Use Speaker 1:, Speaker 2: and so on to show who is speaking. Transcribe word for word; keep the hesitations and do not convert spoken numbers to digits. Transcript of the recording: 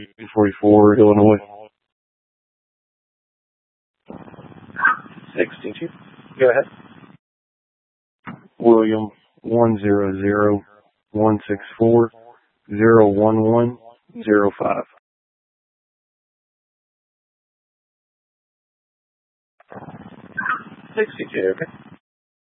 Speaker 1: forty-four, Illinois.
Speaker 2: sixty-two. Go ahead.
Speaker 1: William, one zero zero one six four zero one one zero five.
Speaker 2: sixty-two, okay.